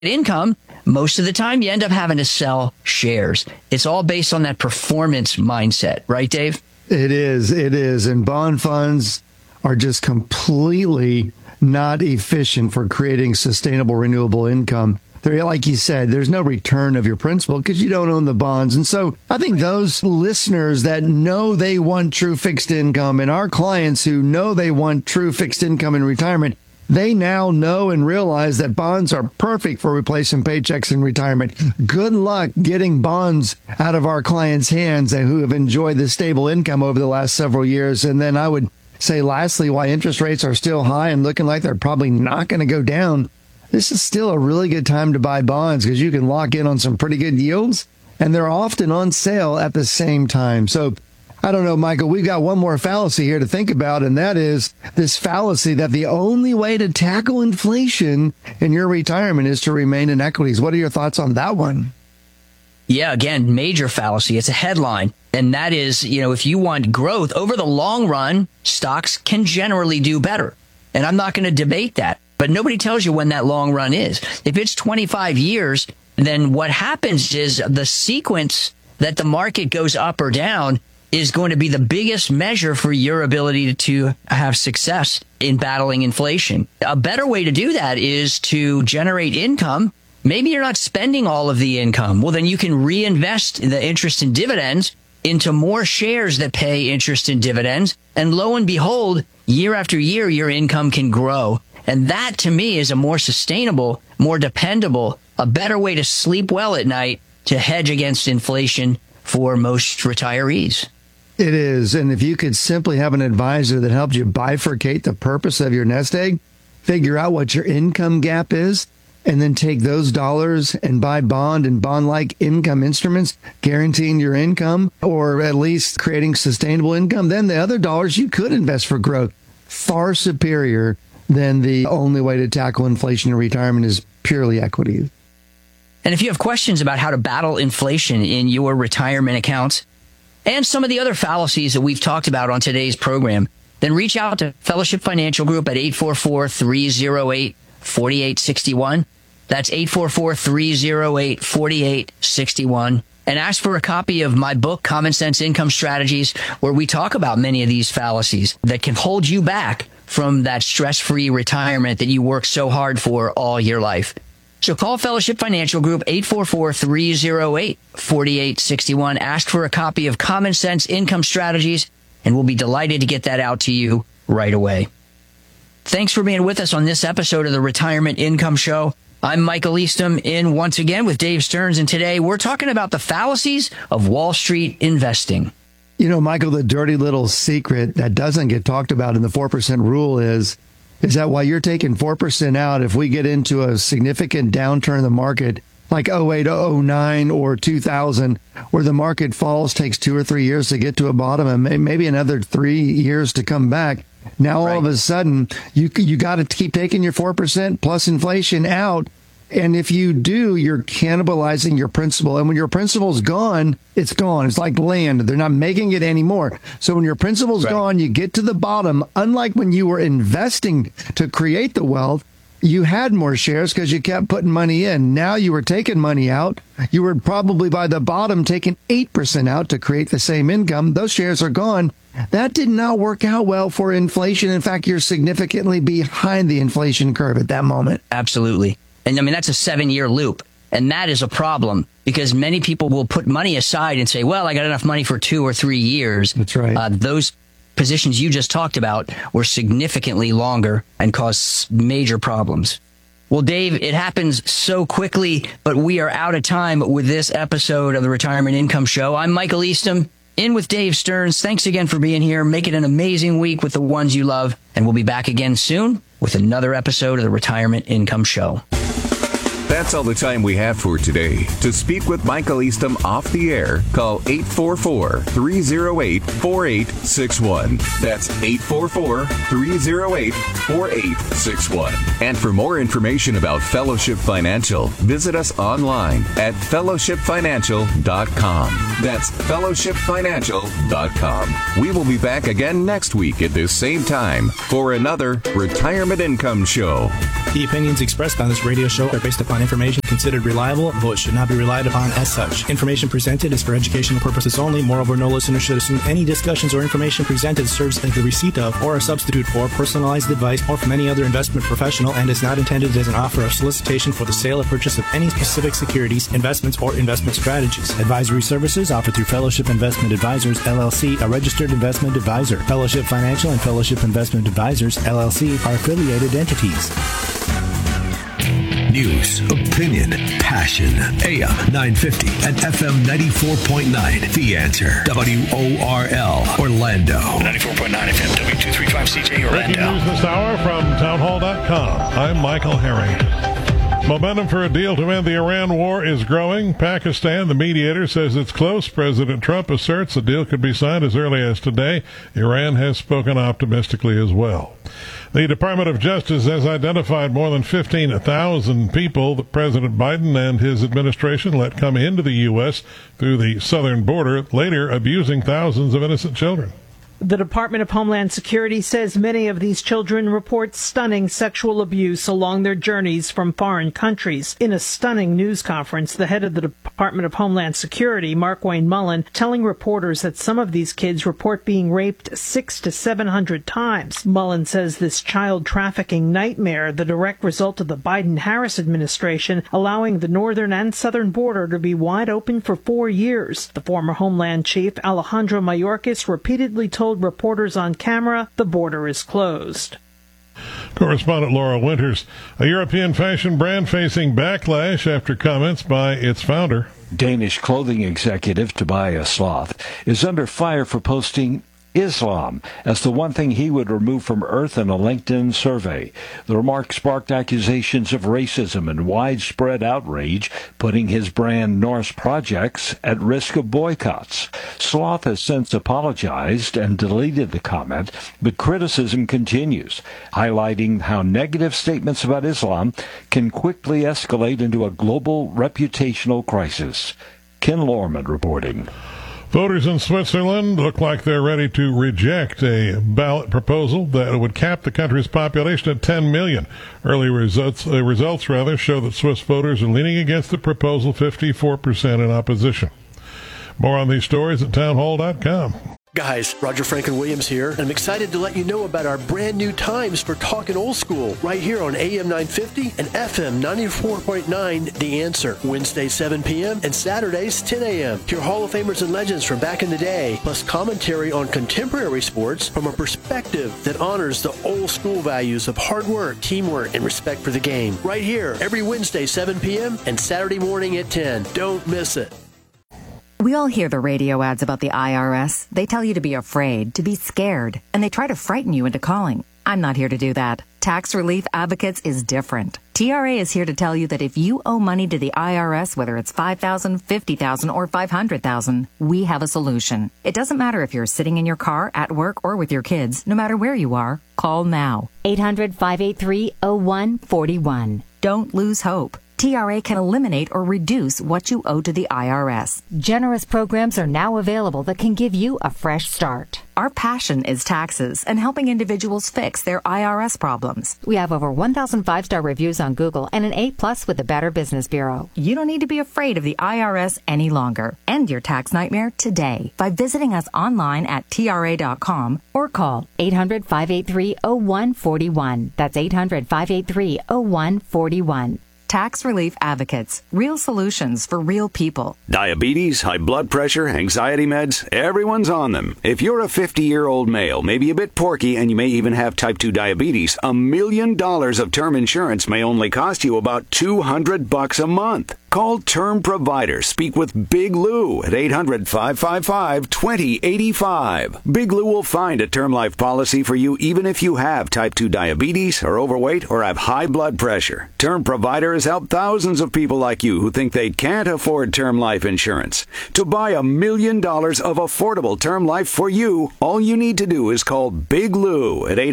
income, most of the time you end up having to sell shares. It's all based on that performance mindset, right, Dave? It is. And bond funds are just completely not efficient for creating sustainable, renewable income. They're, like you said, there's no return of your principal because you don't own the bonds. And so I think those listeners that know they want true fixed income and our clients who know they want true fixed income in retirement, they now know and realize that bonds are perfect for replacing paychecks in retirement. Good luck getting bonds out of our clients' hands and who have enjoyed this stable income over the last several years. And then I would say, lastly, why interest rates are still high and looking like they're probably not going to go down, this is still a really good time to buy bonds because you can lock in on some pretty good yields, and they're often on sale at the same time. So I don't know, Michael, we've got one more fallacy here to think about, and that is this fallacy that the only way to tackle inflation in your retirement is to remain in equities. What are your thoughts on that one? Yeah, again, major fallacy. It's a headline. And that is, if you want growth over the long run, stocks can generally do better. And I'm not going to debate that. But nobody tells you when that long run is. If it's 25 years, then what happens is the sequence that the market goes up or down is going to be the biggest measure for your ability to have success in battling inflation. A better way to do that is to generate income. Maybe you're not spending all of the income. Well, then you can reinvest the interest and dividends into more shares that pay interest and dividends. And lo and behold, year after year, your income can grow. And that, to me, is a more sustainable, more dependable, a better way to sleep well at night to hedge against inflation for most retirees. It is. And if you could simply have an advisor that helps you bifurcate the purpose of your nest egg, figure out what your income gap is, and then take those dollars and buy bond and bond-like income instruments, guaranteeing your income, or at least creating sustainable income, then the other dollars you could invest for growth. Far superior than the only way to tackle inflation in retirement is purely equity. And if you have questions about how to battle inflation in your retirement accounts and some of the other fallacies that we've talked about on today's program, then reach out to Fellowship Financial Group at 844-308-4861. That's 844-308-4861. And ask for a copy of my book, Common Sense Income Strategies, where we talk about many of these fallacies that can hold you back from that stress-free retirement that you work so hard for all your life. So call Fellowship Financial Group, 844-308-4861. Ask for a copy of Common Sense Income Strategies, and we'll be delighted to get that out to you right away. Thanks for being with us on this episode of the Retirement Income Show. I'm Michael Eastham, in once again with Dave Stearns, and today we're talking about the fallacies of Wall Street investing. Michael, the dirty little secret that doesn't get talked about in the 4% rule is that while you're taking 4% out, if we get into a significant downturn in the market, like 08, 09, or 2000, where the market falls, takes 2 or 3 years to get to a bottom, and maybe another 3 years to come back. Now, all of a sudden, you got to keep taking your 4% plus inflation out. And if you do, you're cannibalizing your principal. And when your principal's gone, it's gone. It's like land. They're not making it anymore. So when your principal's gone, you get to the bottom. Unlike when you were investing to create the wealth, you had more shares because you kept putting money in. Now you were taking money out. You were probably by the bottom taking 8% out to create the same income. Those shares are gone. That did not work out well for inflation. In fact, you're significantly behind the inflation curve at that moment. Absolutely. And that's a 7-year loop. And that is a problem because many people will put money aside and say, well, I got enough money for 2 or 3 years. That's right. Those positions you just talked about were significantly longer and caused major problems. Well, Dave, it happens so quickly, but we are out of time with this episode of the Retirement Income Show. I'm Michael Eastham, in with Dave Stearns. Thanks again for being here. Make it an amazing week with the ones you love. And we'll be back again soon with another episode of the Retirement Income Show. That's all the time we have for today. To speak with Michael Eastham off the air, call 844-308-4861. That's 844-308-4861. And for more information about Fellowship Financial, visit us online at fellowshipfinancial.com. That's fellowshipfinancial.com. We will be back again next week at this same time for another Retirement Income Show. The opinions expressed on this radio show are based upon upon information considered reliable, though it should not be relied upon as such. Information presented is for educational purposes only. Moreover, no listener should assume any discussions or information presented serves as the receipt of or a substitute for personalized advice or from any other investment professional and is not intended as an offer of solicitation for the sale or purchase of any specific securities, investments, or investment strategies. Advisory services offered through Fellowship Investment Advisors, LLC, a registered investment advisor. Fellowship Financial and Fellowship Investment Advisors, LLC, are affiliated entities. News, opinion, passion. AM 950 and FM 94.9. The Answer. WORL, Orlando. 94.9 FM, W235CJ, Orlando. Breaking news this hour from townhall.com. I'm Michael Herring. Momentum for a deal to end the Iran war is growing. Pakistan, the mediator, says it's close. President Trump asserts the deal could be signed as early as today. Iran has spoken optimistically as well. The Department of Justice has identified more than 15,000 people that President Biden and his administration let come into the U.S. through the southern border, later abusing thousands of innocent children. The Department of Homeland Security says many of these children report stunning sexual abuse along their journeys from foreign countries. In a stunning news conference, the head of the Department of Homeland Security, Markwayne Mullin, telling reporters that some of these kids report being raped 600 to 700 times. Mullin says this child trafficking nightmare, the direct result of the Biden-Harris administration, allowing the northern and southern border to be wide open for 4 years. The former Homeland Chief, Alejandro Mayorkas, repeatedly told reporters on camera the border is closed. Correspondent Laura Winters. A European fashion brand facing backlash after comments by its founder. Danish clothing executive Tobias Sloth is under fire for posting Islam as the one thing he would remove from Earth in a LinkedIn survey. The remark sparked accusations of racism and widespread outrage, putting his brand Norse Projects at risk of boycotts. Sloth has since apologized and deleted the comment, but criticism continues, highlighting how negative statements about Islam can quickly escalate into a global reputational crisis. Ken Lorman reporting. Voters in Switzerland look like they're ready to reject a ballot proposal that would cap the country's population at 10 million. Early results show that Swiss voters are leaning against the proposal, 54% in opposition. More on these stories at townhall.com. Guys, Roger Franklin-Williams here, and I'm excited to let you know about our brand new times for Talkin' Old School right here on AM 950 and FM 94.9 The Answer. Wednesdays 7 p.m. and Saturdays 10 a.m. Hear Hall of Famers and legends from back in the day, plus commentary on contemporary sports from a perspective that honors the old school values of hard work, teamwork, and respect for the game. Right here, every Wednesday 7 p.m. and Saturday morning at 10. Don't miss it. We all hear the radio ads about the IRS. They tell you to be afraid, to be scared, and they try to frighten you into calling. I'm not here to do that. Tax Relief Advocates is different. TRA is here to tell you that if you owe money to the IRS, whether it's $5,000, $50,000, or $500,000, we have a solution. It doesn't matter if you're sitting in your car, at work, or with your kids. No matter where you are, call now. 800-583-0141. Don't lose hope. TRA can eliminate or reduce what you owe to the IRS. Generous programs are now available that can give you a fresh start. Our passion is taxes and helping individuals fix their IRS problems. We have over 1,000 5-star reviews on Google and an A+ with the Better Business Bureau. You don't need to be afraid of the IRS any longer. End your tax nightmare today by visiting us online at TRA.com or call 800-583-0141. That's 800-583-0141. Tax Relief Advocates. Real solutions for real people. Diabetes, high blood pressure, anxiety meds, everyone's on them. If you're a 50-year-old male, maybe a bit porky, and you may even have type 2 diabetes, $1 million of term insurance may only cost you about $200 a month. Call Term Provider. Speak with Big Lou at 800-555-2085. Big Lou will find a term life policy for you even if you have type 2 diabetes, are overweight, or have high blood pressure. Term Provider has helped thousands of people like you who think they can't afford term life insurance. To buy $1 million of affordable term life for you, all you need to do is call Big Lou at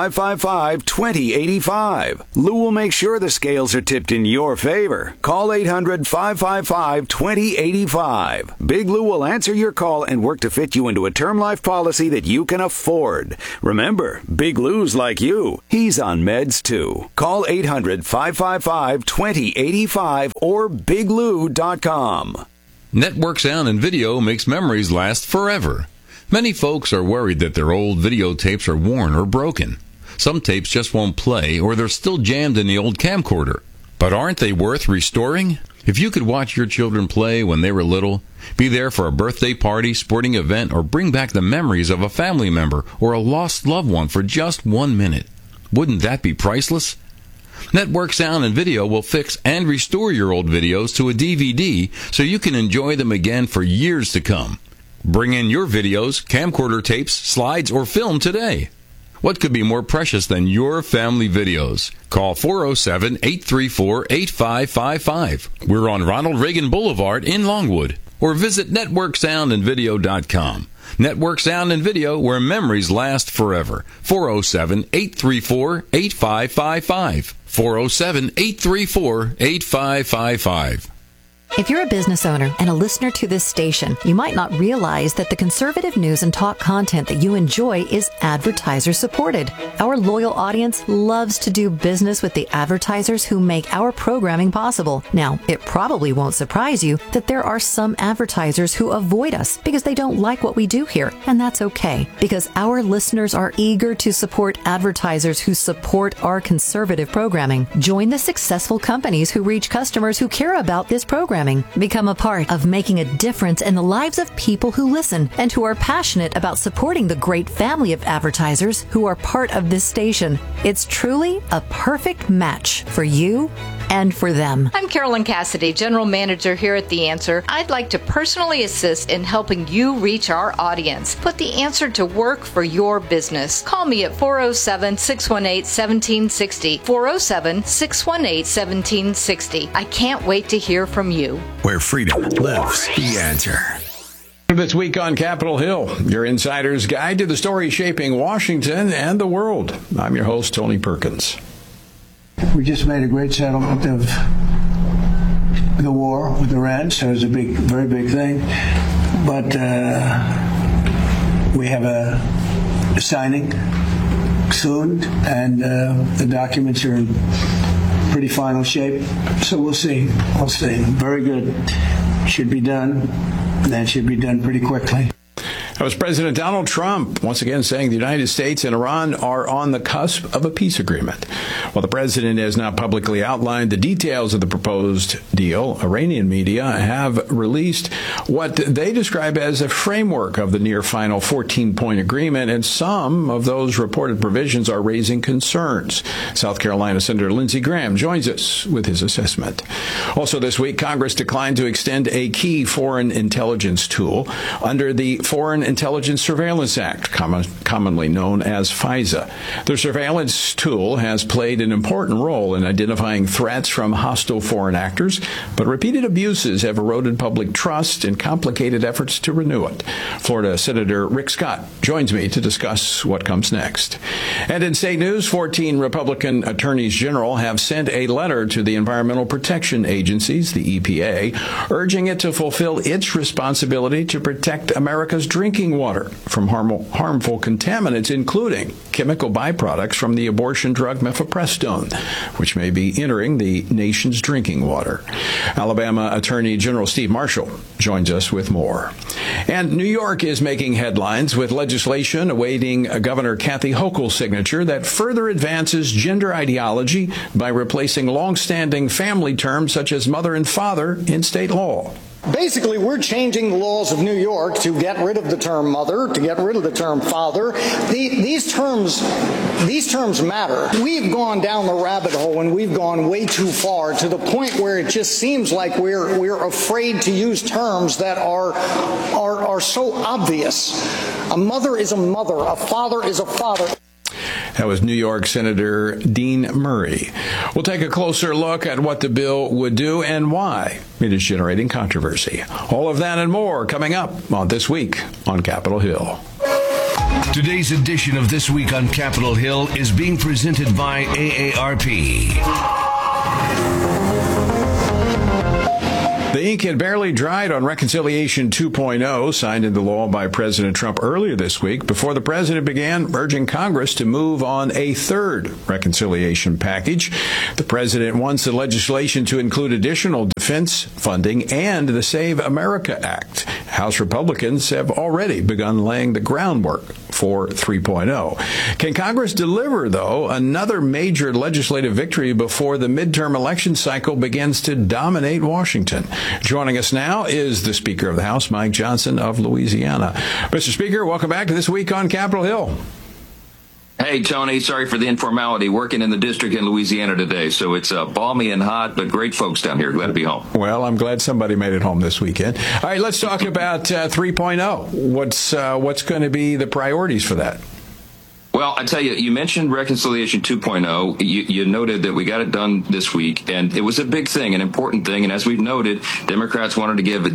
800-555-2085. Lou will make sure the scales are tipped in your favor. Call 800 1-800-555-2085. Big Lou will answer your call and work to fit you into a term life policy that you can afford. Remember, Big Lou's like you. He's on meds too. Call 800-555-2085 or biglou.com. Network Sound and Video makes memories last forever. Many folks are worried that their old videotapes are worn or broken. Some tapes just won't play, or they're still jammed in the old camcorder. But aren't they worth restoring? If you could watch your children play when they were little, be there for a birthday party, sporting event, or bring back the memories of a family member or a lost loved one for just 1 minute, wouldn't that be priceless? Network Sound and Video will fix and restore your old videos to a DVD so you can enjoy them again for years to come. Bring in your videos, camcorder tapes, slides, or film today. What could be more precious than your family videos? Call 407-834-8555. We're on Ronald Reagan Boulevard in Longwood. Or visit networksoundandvideo.com. Network Sound and Video, where memories last forever. 407-834-8555. 407-834-8555. If you're a business owner and a listener to this station, you might not realize that the conservative news and talk content that you enjoy is advertiser supported. Our loyal audience loves to do business with the advertisers who make our programming possible. Now, it probably won't surprise you that there are some advertisers who avoid us because they don't like what we do here, and that's okay, because our listeners are eager to support advertisers who support our conservative programming. Join the successful companies who reach customers who care about this program. Become a part of making a difference in the lives of people who listen and who are passionate about supporting the great family of advertisers who are part of this station. It's truly a perfect match for you and for them. I'm Carolyn Cassidy, General Manager here at The Answer. I'd like to personally assist in helping you reach our audience. Put The Answer to work for your business. Call me at 407-618-1760. 407-618-1760. I can't wait to hear from you. Where freedom lives. The Answer. This week on Capitol Hill, your insider's guide to the stories shaping Washington and the world. I'm your host, Tony Perkins. We just made a great settlement of the war with Iran, so it's a very big thing. But we have a signing soon, and the documents are in pretty final shape. So we'll see. Very good. Should be done. That should be done pretty quickly. That was President Donald Trump once again saying the United States and Iran are on the cusp of a peace agreement. While the president has not publicly outlined the details of the proposed deal, Iranian media have released what they describe as a framework of the near final 14-point agreement, and some of those reported provisions are raising concerns. South Carolina Senator Lindsey Graham joins us with his assessment. Also this week, Congress declined to extend a key foreign intelligence tool under the Foreign Intelligence Surveillance Act, commonly known as FISA. The surveillance tool has played an important role in identifying threats from hostile foreign actors, but repeated abuses have eroded public trust and complicated efforts to renew it. Florida Senator Rick Scott joins me to discuss what comes next. And in state news, 14 Republican attorneys general have sent a letter to the Environmental Protection Agencies, the EPA, urging it to fulfill its responsibility to protect America's drinking water from harmful contaminants, including chemical byproducts from the abortion drug mifepristone, which may be entering the nation's drinking water. Alabama Attorney General Steve Marshall joins us with more. And New York is making headlines with legislation awaiting Governor Kathy Hochul's signature that further advances gender ideology by replacing long-standing family terms such as mother and father in state law. Basically, we're changing the laws of New York to get rid of the term mother, to get rid of the term father. These terms matter. We've gone down the rabbit hole and we've gone way too far to the point where it just seems like we're afraid to use terms that are so obvious. A mother is a mother. A father is a father. That was New York Senator Dean Murray. We'll take a closer look at what the bill would do and why it is generating controversy. All of that and more coming up on This Week on Capitol Hill. Today's edition of This Week on Capitol Hill is being presented by AARP. The ink had barely dried on Reconciliation 2.0, signed into law by President Trump earlier this week, before the president began urging Congress to move on a third reconciliation package. The president wants the legislation to include additional defense funding and the Save America Act. House Republicans have already begun laying the groundwork for 3.0. Can Congress deliver, though, another major legislative victory before the midterm election cycle begins to dominate Washington? Joining us now is the Speaker of the House, Mike Johnson of Louisiana. Mr. Speaker, welcome back to This Week on Capitol Hill. Hey, Tony, sorry for the informality. Working in the district in Louisiana today, so it's balmy and hot, but great folks down here. Glad to be home. Well, I'm glad somebody made it home this weekend. All right, let's talk about 3.0. What's going to be the priorities for that? Well, I tell you, you mentioned Reconciliation 2.0. You noted that we got it done this week, and it was a big thing, an important thing. And as we've noted, Democrats wanted to give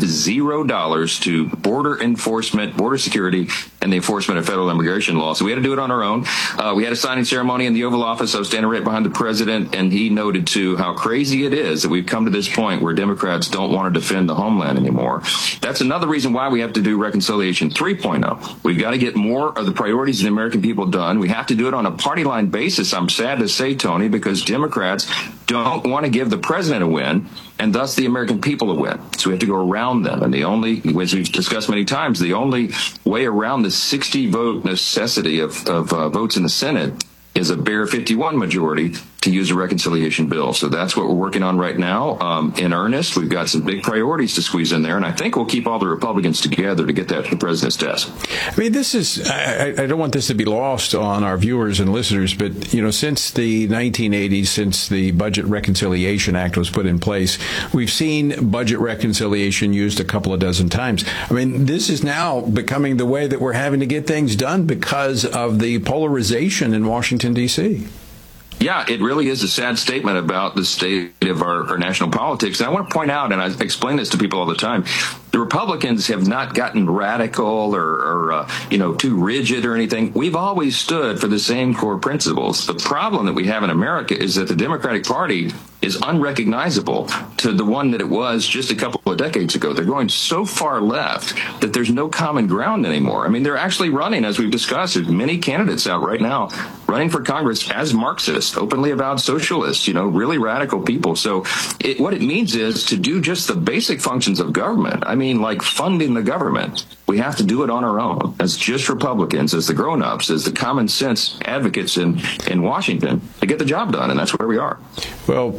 $0 to border enforcement, border security, and the enforcement of federal immigration law. So we had to do it on our own. We had a signing ceremony in the Oval Office. I was standing right behind the president, and he noted, too, how crazy it is that we've come to this point where Democrats don't want to defend the homeland anymore. That's another reason why we have to do Reconciliation 3.0. We've got to get more of the priorities of the American people done. We have to do it on a party line basis, I'm sad to say, Tony, because Democrats don't want to give the president a win and thus the American people a win. So we have to go around them. And the only, as we've discussed many times, the only way around the 60-vote necessity of votes in the Senate is a bare 51 majority to use a reconciliation bill. So that's what we're working on right now. In earnest, we've got some big priorities to squeeze in there, and I think we'll keep all the Republicans together to get that to the president's desk. I mean, this is, I don't want this to be lost on our viewers and listeners, but, you know, since the 1980s, since the Budget Reconciliation Act was put in place, we've seen budget reconciliation used a couple of dozen times. I mean, this is now becoming the way that we're having to get things done because of the polarization in Washington, D.C. Yeah, it really is a sad statement about the state of our national politics. And I want to point out, and I explain this to people all the time, the Republicans have not gotten radical or too rigid or anything. We've always stood for the same core principles. The problem that we have in America is that the Democratic Party is unrecognizable to the one that it was just a couple of decades ago. They're going so far left that there's no common ground anymore. I mean, they're actually running, as we've discussed, there's many candidates out right now running for Congress as Marxists, openly avowed socialists, really radical people. So what it means is to do just the basic functions of government. I mean, like funding the government. We have to do it on our own as just Republicans, as the grown-ups, as the common sense advocates in Washington to get the job done. And that's where we are. Well,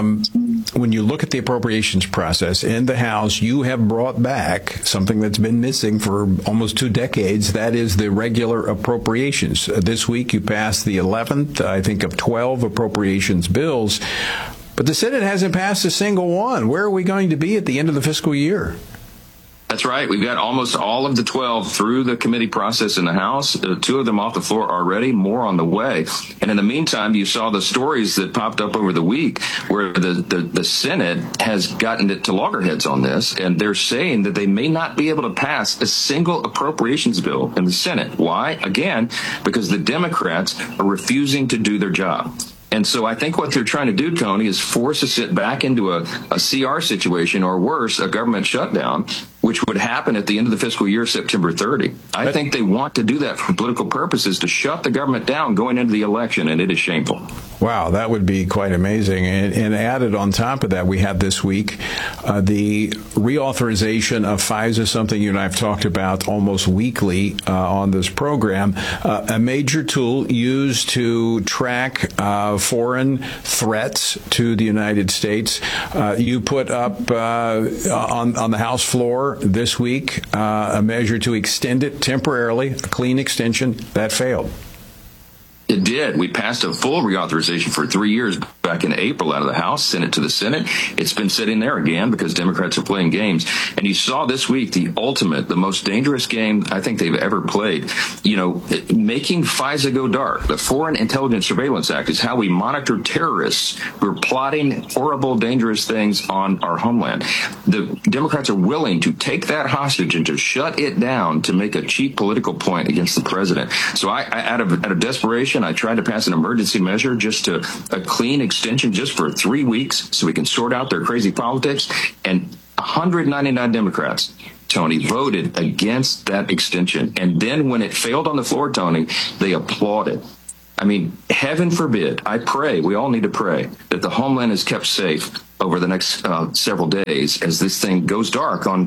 when you look at the appropriations process in the House, you have brought back something that's been missing for almost 2 decades. That is the regular appropriations. This week you passed the 11th, I think, of 12 appropriations bills. But the Senate hasn't passed a single one. Where are we going to be at the end of the fiscal year? That's right. We've got almost all of the 12 through the committee process in the House, 2 of them off the floor already, more on the way. And in the meantime, you saw the stories that popped up over the week where the Senate has gotten it to loggerheads on this, and they're saying that they may not be able to pass a single appropriations bill in the Senate. Why? Again, because the Democrats are refusing to do their job. And so I think what they're trying to do, Tony, is force us back into a CR situation, or worse, a government shutdown, which would happen at the end of the fiscal year, September 30. I think they want to do that for political purposes, to shut the government down going into the election, and it is shameful. Wow, that would be quite amazing. And added on top of that, we have this week the reauthorization of FISA, something you and I have talked about almost weekly on this program, a major tool used to track foreign threats to the United States. You put up on the House floor this week a measure to extend it temporarily, a clean extension. That failed. It did. We passed a full reauthorization for 3 years back in April out of the House, sent it to the Senate. It's been sitting there again because Democrats are playing games. And you saw this week the most dangerous game I think they've ever played. Making FISA go dark. The Foreign Intelligence Surveillance Act is how we monitor terrorists who are plotting horrible, dangerous things on our homeland. The Democrats are willing to take that hostage and to shut it down to make a cheap political point against the president. So I out of desperation, I tried to pass an emergency measure, just a clean extension just for 3 weeks so we can sort out their crazy politics. And 199 Democrats, Tony, voted against that extension. And then when it failed on the floor, Tony, they applauded. I mean, heaven forbid, I pray, we all need to pray, that the homeland is kept safe over the next several days as this thing goes dark went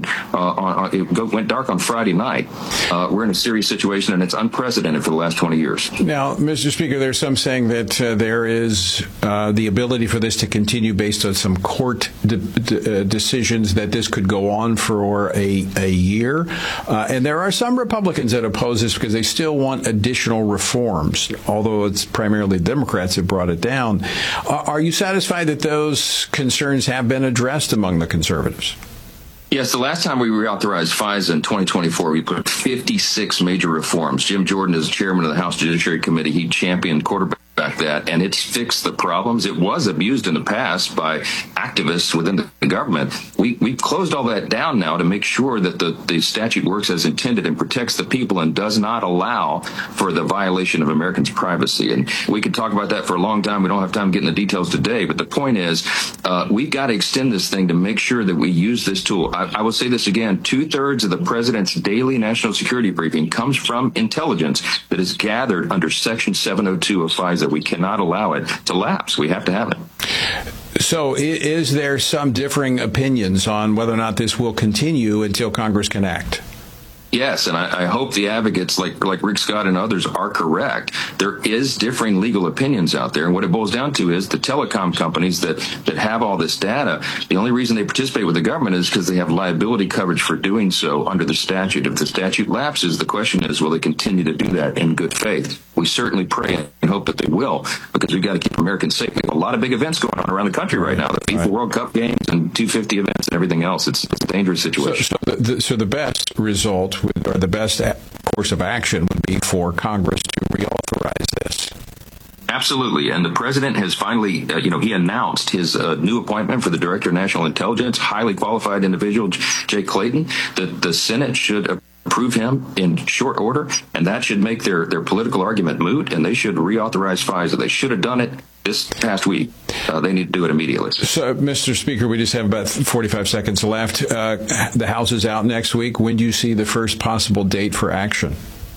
dark on Friday night. We're in a serious situation, and it's unprecedented for the last 20 years. Now, Mr. Speaker, there's some saying that there is the ability for this to continue based on some court decisions, that this could go on for a year. And there are some Republicans that oppose this because they still want additional reforms, although it's primarily Democrats that brought it down. Are you satisfied that those concerns have been addressed among the conservatives? Yes, the last time we reauthorized FISA in 2024, we put 56 major reforms. Jim Jordan, as chairman of the House Judiciary Committee, he championed quarterback that, and it's fixed the problems. It was abused in the past by activists within the government. We've closed all that down now to make sure that the statute works as intended and protects the people and does not allow for the violation of Americans' privacy. And we could talk about that for a long time. We don't have time to get into the details today, but the point is we've got to extend this thing to make sure that we use this tool. I will say this again, 2/3 of the president's daily national security briefing comes from intelligence that is gathered under Section 702 of FISA. We cannot allow it to lapse. We have to have it. So is there some differing opinions on whether or not this will continue until Congress can act? Yes, and I hope the advocates like Rick Scott and others are correct. There is differing legal opinions out there, and what it boils down to is the telecom companies that have all this data, the only reason they participate with the government is because they have liability coverage for doing so under the statute. If the statute lapses, the question is, will they continue to do that in good faith? We certainly pray and hope that they will, because we've got to keep Americans safe. We have a lot of big events going on around the country right now, the FIFA World Cup games and 250 events and everything else. It's a dangerous situation. So the best result or the best course of action would be for Congress to reauthorize this. Absolutely. And the president has finally, he announced his new appointment for the Director of National Intelligence, highly qualified individual, Jay Clayton. The Senate should approve him in short order, and that should make their political argument moot, and they should reauthorize FISA. They should have done it this past week. They need to do it immediately. So, Mr. Speaker, we just have about 45 seconds left. The House is out next week. When do you see the first possible date for action?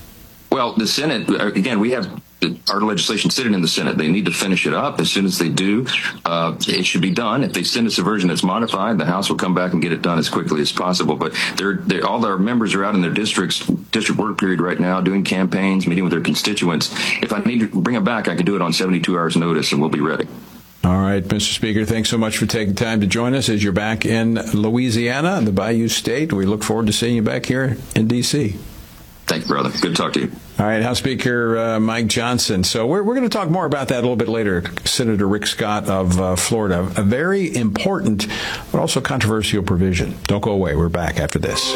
Well, the Senate, again, we have our legislation sitting in the Senate. They need to finish it up. As soon as they do, it should be done. If they send us a version that's modified, the House will come back and get it done as quickly as possible. But all our members are out in their district work period right now, doing campaigns, meeting with their constituents. If I need to bring it back, I can do it on 72 hours notice, and we'll be ready. All right, Mr. Speaker, thanks so much for taking time to join us as you're back in Louisiana, the Bayou State. We look forward to seeing you back here in D.C. Thank you, brother. Good to talk to you. All right, House Speaker Mike Johnson. So we're going to talk more about that a little bit later. Senator Rick Scott of Florida. A very important but also controversial provision. Don't go away. We're back after this.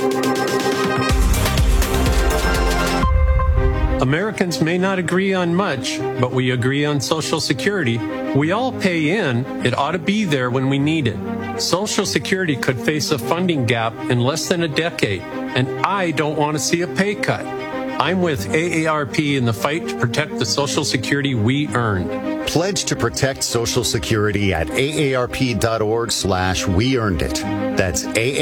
Americans may not agree on much, but we agree on Social Security. We all pay in. It ought to be there when we need it. Social Security could face a funding gap in less than a decade, and I don't want to see a pay cut. I'm with AARP in the fight to protect the Social Security we earned. Pledge to protect Social Security at aarp.org/weearnedit. That's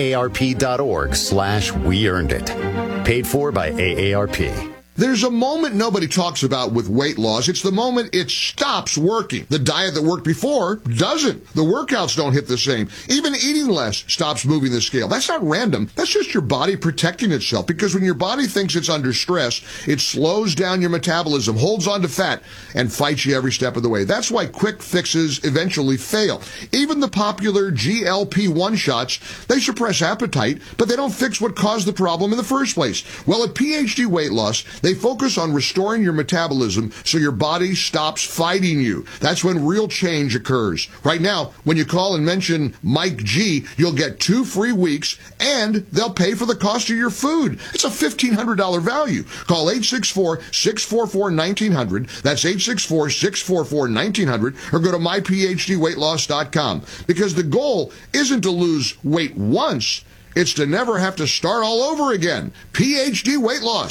aarp.org/weearnedit. Paid for by AARP. There's a moment nobody talks about with weight loss. It's the moment it stops working. The diet that worked before doesn't. The workouts don't hit the same. Even eating less stops moving the scale. That's not random. That's just your body protecting itself, because when your body thinks it's under stress, it slows down your metabolism, holds on to fat, and fights you every step of the way. That's why quick fixes eventually fail. Even the popular GLP-1 shots, they suppress appetite, but they don't fix what caused the problem in the first place. Well, at PhD Weight Loss, they focus on restoring your metabolism so your body stops fighting you. That's when real change occurs. Right now, when you call and mention Mike G, you'll get 2 free weeks, and they'll pay for the cost of your food. It's a $1,500 value. Call 864-644-1900. That's 864-644-1900, or go to myphdweightloss.com. Because the goal isn't to lose weight once, it's to never have to start all over again. PhD Weight Loss.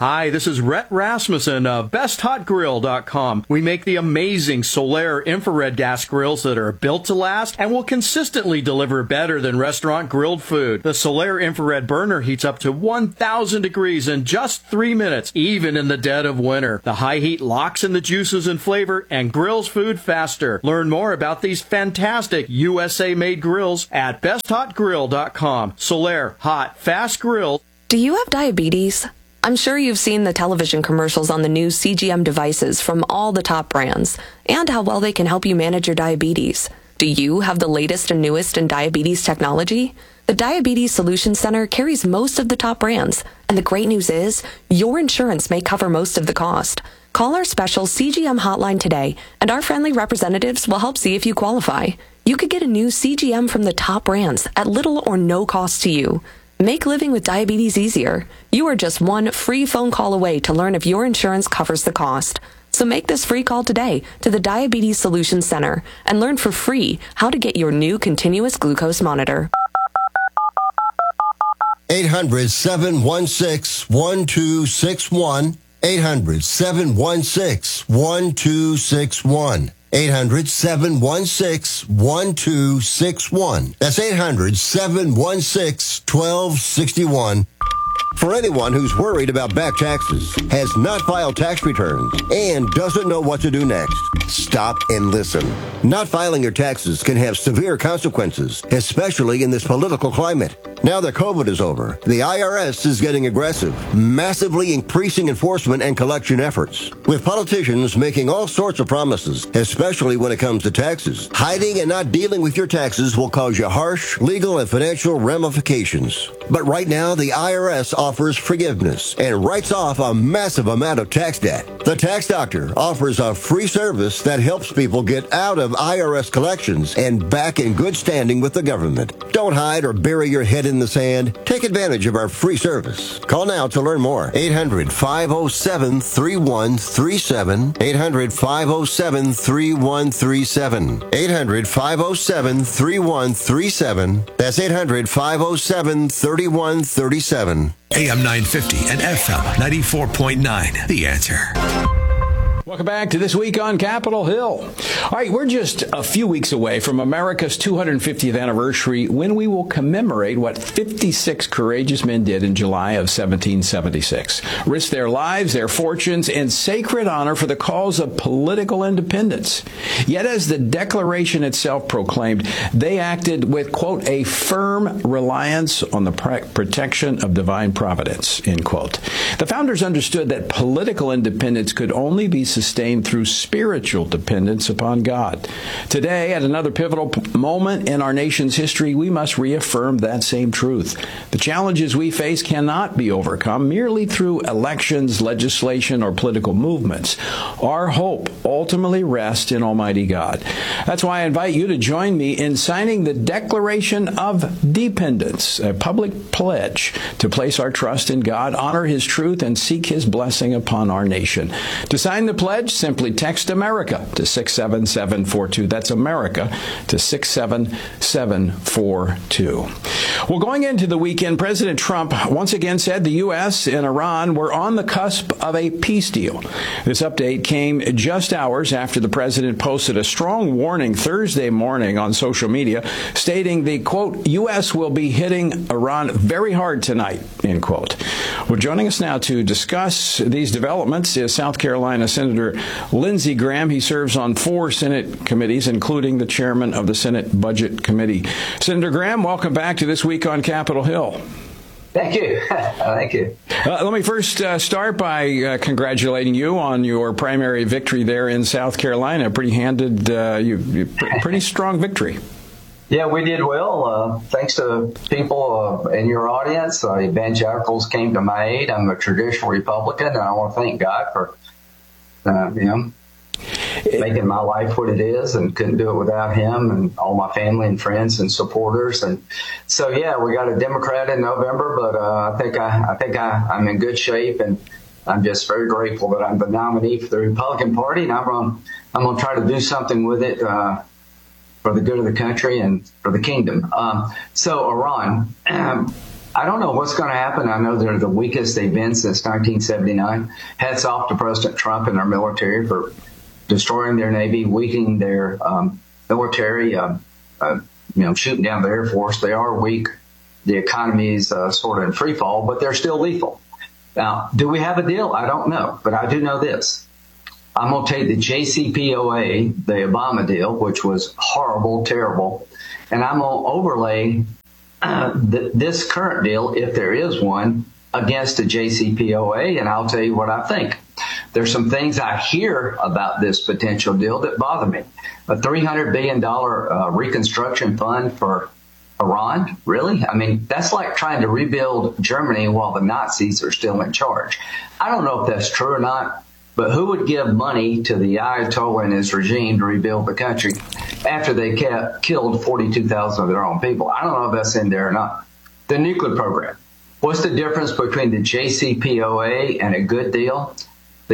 Hi, this is Rhett Rasmussen of BestHotGrill.com. We make the amazing Solaire infrared gas grills that are built to last and will consistently deliver better than restaurant grilled food. The Solaire infrared burner heats up to 1,000 degrees in just 3 minutes, even in the dead of winter. The high heat locks in the juices and flavor and grills food faster. Learn more about these fantastic USA-made grills at BestHotGrill.com. Solaire, hot, fast grill. Do you have diabetes? I'm sure you've seen the television commercials on the new CGM devices from all the top brands and how well they can help you manage your diabetes. Do you have the latest and newest in diabetes technology? The Diabetes Solutions Center carries most of the top brands, and the great news is your insurance may cover most of the cost. Call our special CGM hotline today, and our friendly representatives will help see if you qualify. You could get a new CGM from the top brands at little or no cost to you. Make living with diabetes easier. You are just one free phone call away to learn if your insurance covers the cost. So make this free call today to the Diabetes Solutions Center and learn for free how to get your new continuous glucose monitor. 800-716-1261. 800-716-1261. 800-716-1261. That's 800-716-1261. For anyone who's worried about back taxes, has not filed tax returns, and doesn't know what to do next, stop and listen. Not filing your taxes can have severe consequences, especially in this political climate. Now that COVID is over, the IRS is getting aggressive, massively increasing enforcement and collection efforts. With politicians making all sorts of promises, especially when it comes to taxes, hiding and not dealing with your taxes will cause you harsh legal and financial ramifications. But right now, the IRS offers forgiveness and writes off a massive amount of tax debt. The Tax Doctor offers a free service that helps people get out of IRS collections and back in good standing with the government. Don't hide or bury your head in the sand. Take advantage of our free service. Call now to learn more. 800-507-3137. 800-507-3137. 800-507-3137. That's 800-507-3137. AM 950 and FM 94.9. The Answer. Welcome back to This Week on Capitol Hill. All right, we're just a few weeks away from America's 250th anniversary when we will commemorate what 56 courageous men did in July of 1776. Risked their lives, their fortunes, and sacred honor for the cause of political independence. Yet as the Declaration itself proclaimed, they acted with, quote, a firm reliance on the protection of divine providence, end quote. The founders understood that political independence could only be sustained through spiritual dependence upon God. Today, at another pivotal moment in our nation's history, we must reaffirm that same truth. The challenges we face cannot be overcome merely through elections, legislation, or political movements. Our hope ultimately rests in Almighty God. That's why I invite you to join me in signing the Declaration of Dependence, a public pledge to place our trust in God, honor His truth, and seek His blessing upon our nation. To sign the pledge, simply text America to 67742. That's America to 67742. Well, going into the weekend, President Trump once again said the U.S. and Iran were on the cusp of a peace deal. This update came just hours after the president posted a strong warning Thursday morning on social media, stating the, quote, U.S. will be hitting Iran very hard tonight, end quote. Well, joining us now to discuss these developments is South Carolina Senator Lindsey Graham. He serves on 4 Senate committees, including the chairman of the Senate Budget Committee. Senator Graham, welcome back to This Week on Capitol Hill. Thank you. Thank you. Let me first start by congratulating you on your primary victory there in South Carolina. Pretty strong victory. Yeah, we did well. Thanks to people in your audience. Evangelicals came to my aid. I'm a traditional Republican, and I want to thank God for making my life what it is, and couldn't do it without him and all my family and friends and supporters. And so, yeah, we got a Democrat in November, but I think I'm in good shape, and I'm just very grateful that I'm the nominee for the Republican Party, and I'm going to try to do something with it for the good of the country and for the kingdom. So Iran, I don't know what's going to happen. I know they're the weakest they've been since 1979. Hats off to President Trump and our military for destroying their Navy, weakening their military, shooting down the Air Force. They are weak. The economy is sort of in free fall, but they're still lethal. Now, do we have a deal? I don't know, but I do know this. I'm going to take the JCPOA, the Obama deal, which was horrible, terrible, and I'm going to overlay this current deal, if there is one, against the JCPOA, and I'll tell you what I think. There's some things I hear about this potential deal that bother me. A $300 billion reconstruction fund for Iran? Really? I mean, that's like trying to rebuild Germany while the Nazis are still in charge. I don't know if that's true or not, but who would give money to the Ayatollah and his regime to rebuild the country after they killed 42,000 of their own people? I don't know if that's in there or not. The nuclear program. What's the difference between the JCPOA and a good deal? The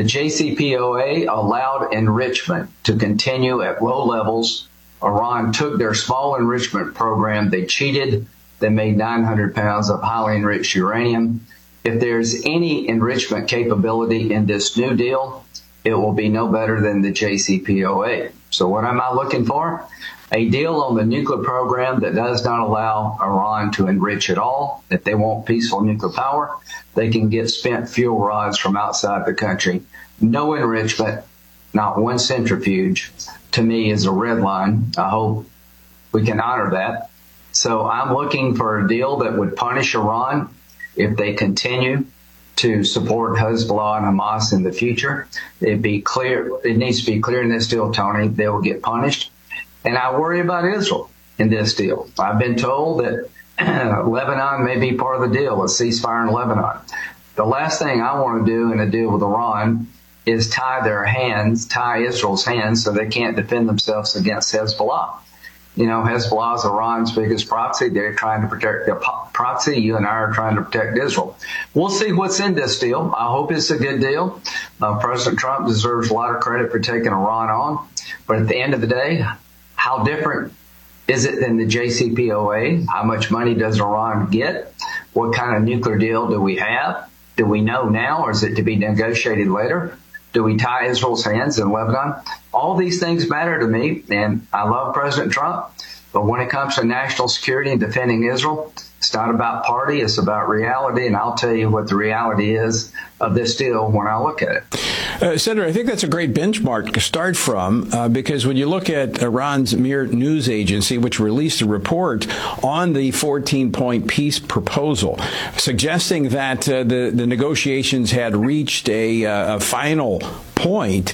JCPOA allowed enrichment to continue at low levels. Iran took their small enrichment program. They cheated. They made 900 pounds of highly enriched uranium. If there's any enrichment capability in this new deal, it will be no better than the JCPOA. So what am I looking for? A deal on the nuclear program that does not allow Iran to enrich at all. If they want peaceful nuclear power, they can get spent fuel rods from outside the country. No enrichment, not one centrifuge, to me is a red line. I hope we can honor that. So I'm looking for a deal that would punish Iran if they continue to support Hezbollah and Hamas in the future. It needs to be clear in this deal, Tony, they will get punished. And I worry about Israel in this deal. I've been told that Lebanon may be part of the deal, a ceasefire in Lebanon. The last thing I want to do in a deal with Iran is tie Israel's hands so they can't defend themselves against Hezbollah. You know, Hezbollah is Iran's biggest proxy. They're trying to protect their proxy. You and I are trying to protect Israel. We'll see what's in this deal. I hope it's a good deal. President Trump deserves a lot of credit for taking Iran on. But at the end of the day, how different is it than the JCPOA? How much money does Iran get? What kind of nuclear deal do we have? Do we know now, or is it to be negotiated later? Do we tie Israel's hands in Lebanon? All these things matter to me, and I love President Trump. But when it comes to national security and defending Israel, it's not about party, it's about reality, and I'll tell you what the reality is of this deal when I look at it. Senator, I think that's a great benchmark to start from, because when you look at Iran's Mir news agency, which released a report on the 14-point peace proposal, suggesting that the negotiations had reached a final point,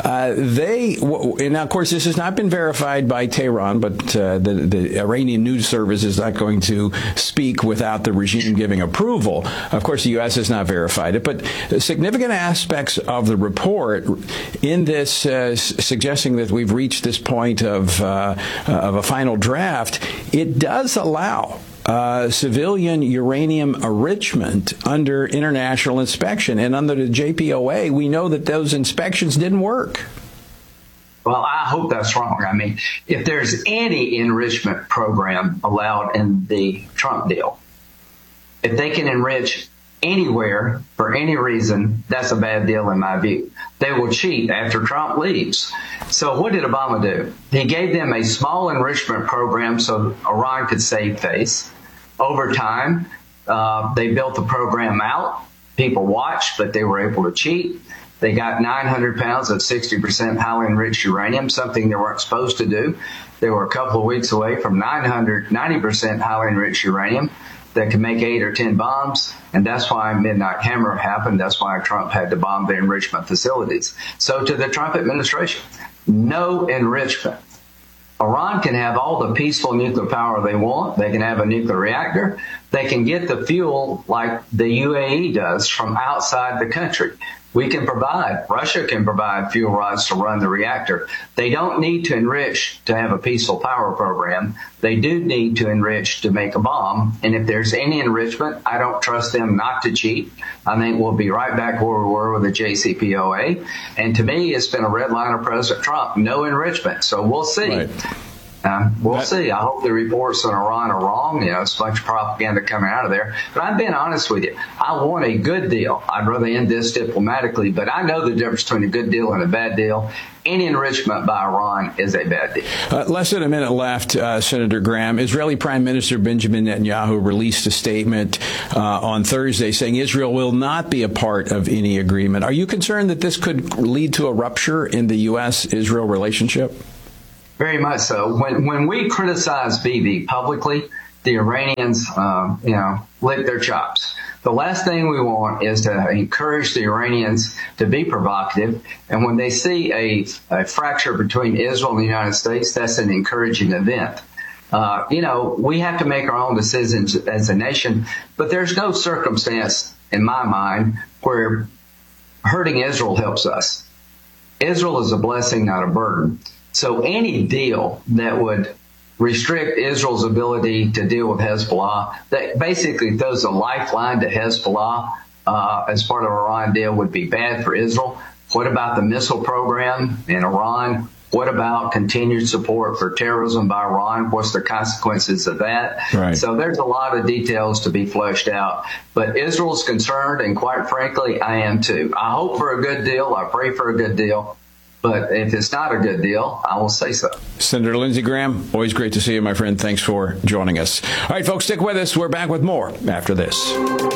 and now, of course, this has not been verified by Tehran, but the Iranian news service is not going to speak without the regime giving approval. Of course, the U.S. has not verified it, but significant aspects of the report in this suggesting that we've reached this point of a final draft, it does allow civilian uranium enrichment under international inspection. And under the JPOA, we know that those inspections didn't work. Well, I hope that's wrong. I mean, if there's any enrichment program allowed in the Trump deal, if they can enrich anywhere for any reason, that's a bad deal in my view. They will cheat after Trump leaves. So what did Obama do? He gave them a small enrichment program so Iran could save face. Over time, they built the program out. People watched, but they were able to cheat. They got 900 pounds of 60% highly enriched uranium, something they weren't supposed to do. They were a couple of weeks away from 90% highly enriched uranium that could make 8 or 10 bombs. And that's why Midnight Hammer happened. That's why Trump had to bomb the enrichment facilities. So to the Trump administration, no enrichment. Iran can have all the peaceful nuclear power they want. They can have a nuclear reactor. They can get the fuel like the UAE does from outside the country. We can provide, Russia can provide fuel rods to run the reactor. They don't need to enrich to have a peaceful power program. They do need to enrich to make a bomb. And if there's any enrichment, I don't trust them not to cheat. I think we'll be right back where we were with the JCPOA. And to me, it's been a red line of President Trump, no enrichment. So we'll see. Right. We'll see. I hope the reports on Iran are wrong. It's a bunch of propaganda coming out of there. But I'm being honest with you. I want a good deal. I'd rather end this diplomatically, but I know the difference between a good deal and a bad deal. Any enrichment by Iran is a bad deal. Less than a minute left, Senator Graham. Israeli Prime Minister Benjamin Netanyahu released a statement on Thursday saying Israel will not be a part of any agreement. Are you concerned that this could lead to a rupture in the U.S.-Israel relationship? Very much so. When we criticize Bibi publicly, the Iranians, lick their chops. The last thing we want is to encourage the Iranians to be provocative. And when they see a fracture between Israel and the United States, that's an encouraging event. We have to make our own decisions as a nation, but there's no circumstance in my mind where hurting Israel helps us. Israel is a blessing, not a burden. So any deal that would restrict Israel's ability to deal with Hezbollah, that basically throws a lifeline to Hezbollah as part of an Iran deal, would be bad for Israel. What about the missile program in Iran? What about continued support for terrorism by Iran? What's the consequences of that? Right. So there's a lot of details to be fleshed out. But Israel's concerned, and quite frankly, I am too. I hope for a good deal. I pray for a good deal. But if it's not a good deal, I will say so. Senator Lindsey Graham, always great to see you, my friend. Thanks for joining us. All right, folks, stick with us. We're back with more after this.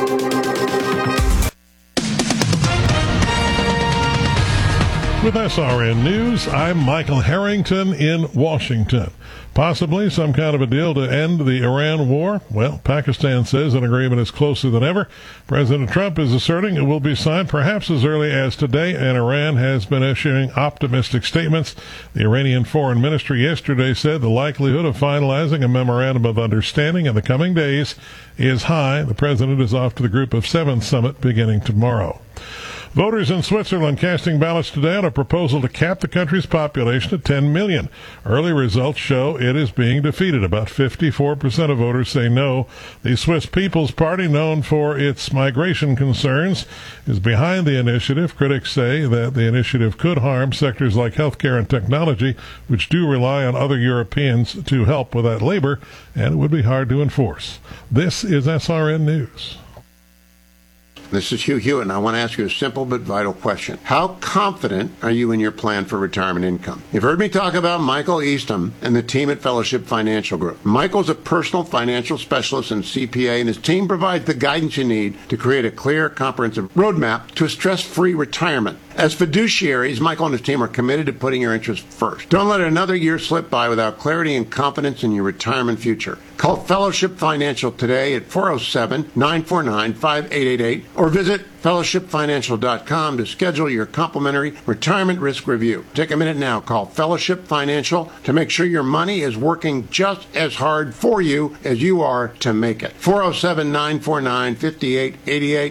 With SRN News, I'm Michael Harrington in Washington. Possibly some kind of a deal to end the Iran war? Well, Pakistan says an agreement is closer than ever. President Trump is asserting it will be signed perhaps as early as today, and Iran has been issuing optimistic statements. The Iranian Foreign Ministry yesterday said the likelihood of finalizing a memorandum of understanding in the coming days is high. The president is off to the Group of Seven summit beginning tomorrow. Voters in Switzerland casting ballots today on a proposal to cap the country's population at 10 million. Early results show it is being defeated. About 54% of voters say no. The Swiss People's Party, known for its migration concerns, is behind the initiative. Critics say that the initiative could harm sectors like healthcare and technology, which do rely on other Europeans to help with that labor, and it would be hard to enforce. This is SRN News. This is Hugh Hewitt, and I want to ask you a simple but vital question. How confident are you in your plan for retirement income? You've heard me talk about Michael Eastham and the team at Fellowship Financial Group. Michael's a personal financial specialist and CPA, and his team provides the guidance you need to create a clear, comprehensive roadmap to a stress-free retirement. As fiduciaries, Michael and his team are committed to putting your interests first. Don't let another year slip by without clarity and confidence in your retirement future. Call Fellowship Financial today at 407-949-5888 or visit fellowshipfinancial.com to schedule your complimentary retirement risk review. Take a minute now. Call Fellowship Financial to make sure your money is working just as hard for you as you are to make it. 407-949-5888,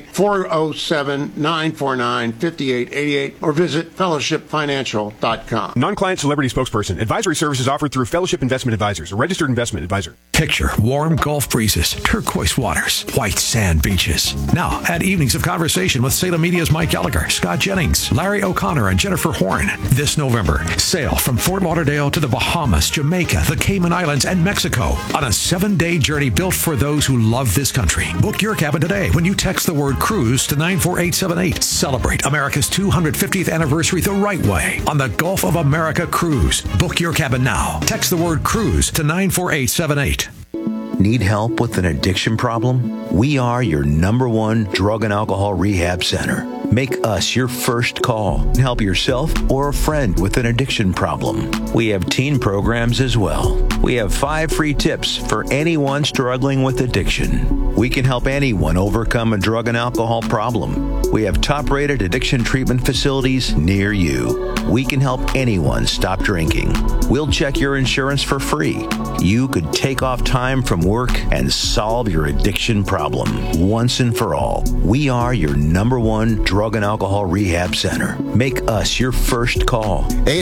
407-949-5888, or visit fellowshipfinancial.com. Non-client celebrity spokesperson. Advisory services offered through Fellowship Investment Advisors, a registered investment advisor. Picture warm Gulf breezes, turquoise waters, white sand beaches. Now, add evenings of conversation with Salem Media's Mike Gallagher, Scott Jennings, Larry O'Connor, and Jennifer Horn. This November, sail from Fort Lauderdale to the Bahamas, Jamaica, the Cayman Islands, and Mexico on a 7-day journey built for those who love this country. Book your cabin today when you text the word cruise to 94878. Celebrate America's 250th anniversary the right way on the Gulf of America Cruise. Book your cabin now. Text the word cruise to 94878. Need help with an addiction problem? We are your #1 drug and alcohol rehab center. Make us your first call and help yourself or a friend with an addiction problem. We have teen programs as well. We have 5 free tips for anyone struggling with addiction. We can help anyone overcome a drug and alcohol problem. We have top-rated addiction treatment facilities near you. We can help anyone stop drinking. We'll check your insurance for free. You could take off time from work and solve your addiction problem once and for all. We are your #1 drug and alcohol rehab center. Make us your first call.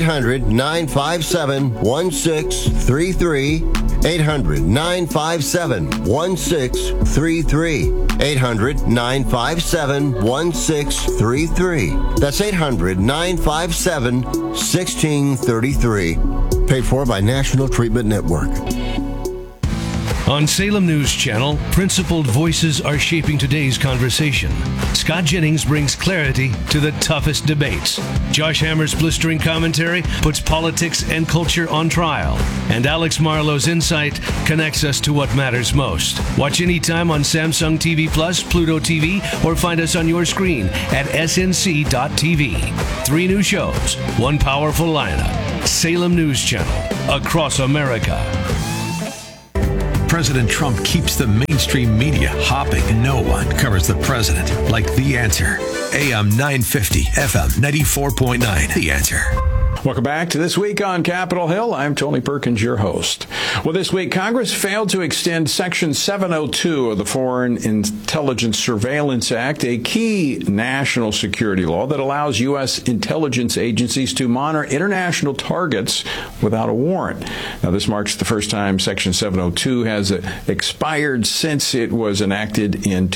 800-957-1633. 800-957-1633. 800-957-1633. That's 800-957-1633. Paid for by National Treatment Network. On Salem News Channel, principled voices are shaping today's conversation. Scott Jennings brings clarity to the toughest debates. Josh Hammer's blistering commentary puts politics and culture on trial. And Alex Marlowe's insight connects us to what matters most. Watch anytime on Samsung TV Plus, Pluto TV, or find us on your screen at snc.tv. 3 new shows, 1 powerful lineup. Salem News Channel, across America. President Trump keeps the mainstream media hopping. No one covers the president like The Answer. AM 950, FM 94.9. The Answer. Welcome back to This Week on Capitol Hill. I'm Tony Perkins, your host. Well, this week, Congress failed to extend Section 702 of the Foreign Intelligence Surveillance Act, a key national security law that allows U.S. intelligence agencies to monitor international targets without a warrant. Now, this marks the first time Section 702 has expired since it was enacted in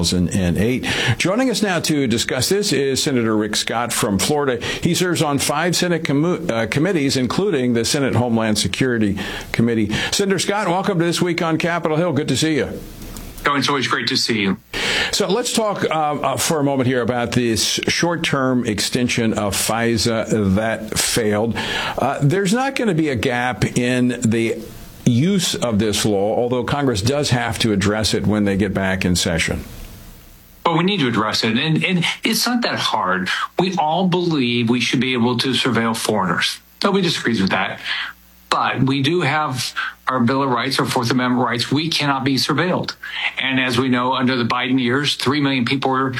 2008. Joining us now to discuss this is Senator Rick Scott from Florida. He serves on 5 Senate committees, including the Senate Homeland Security Committee. Senator Scott, welcome to This Week on Capitol Hill. Good to see you. Oh, it's always great to see you. So let's talk for a moment here about this short-term extension of FISA that failed. There's not going to be a gap in the use of this law, although Congress does have to address it when they get back in session. Well, we need to address it, and it's not that hard. We all believe we should be able to surveil foreigners. Nobody disagrees with that. But we do have our Bill of Rights, our Fourth Amendment rights. We cannot be surveilled. And as we know, under the Biden years, 3 million people were